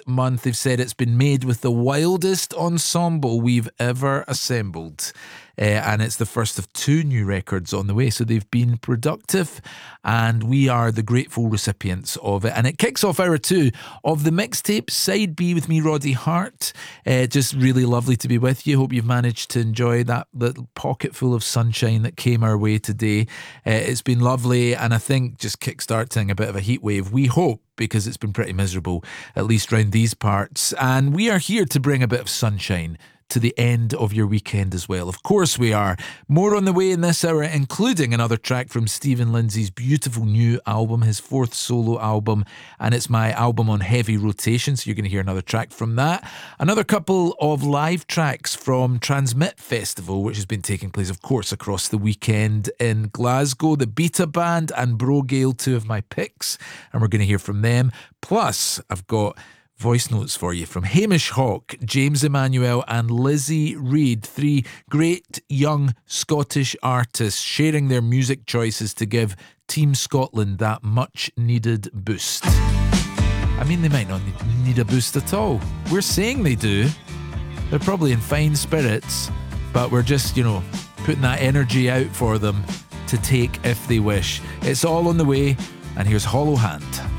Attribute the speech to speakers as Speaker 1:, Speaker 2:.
Speaker 1: month. They've said it's been made with the wildest ensemble we've ever assembled. And it's the first of 2 new records on the way, so they've been productive and we are the grateful recipients of it. And it kicks off hour 2 of the mixtape Side B with me, Roddy Hart. Just really lovely to be with you. Hope you've managed to enjoy that little pocket full of sunshine that came our way today. It's been lovely, and I think just kickstarting a bit of a heat wave, we hope, because it's been pretty miserable, at least round these parts. And we are here to bring a bit of sunshine to the end of your weekend as well. Of course we are. More on the way in this hour, including another track from Stephen Lindsay's beautiful new album, his 4th solo album, and it's my album on heavy rotation, so you're going to hear another track from that. Another couple of live tracks from Transmit Festival, which has been taking place, of course, across the weekend in Glasgow. The Beta Band and Brogale, 2 of my picks, and we're going to hear from them. Plus, I've got voice notes for you from Hamish Hawk, James Emanuel and Lizzie Reid, 3 great young Scottish artists sharing their music choices to give Team Scotland that much needed boost. I mean, they might not need a boost at all. We're saying they do. They're probably in fine spirits, but we're just, putting that energy out for them to take if they wish. It's all on the way, and here's Hollow Hand.